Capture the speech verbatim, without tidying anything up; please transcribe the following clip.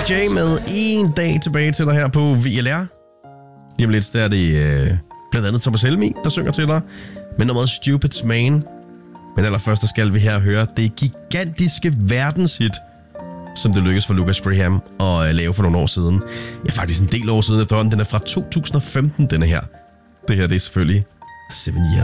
J med en dag tilbage til dig her på V L R. Lige om lidt, der er det øh, blandt andet Thomas Helmig, der synger til dig med nummeret Stupid Man. Men allerførst, der skal vi her høre det gigantiske verdenshit, som det lykkedes for Lucas Graham at lave for nogle år siden. Ja, faktisk en del år siden efterhånden. Den er fra to tusind og femten, denne her. Det her, det er selvfølgelig Seven Years.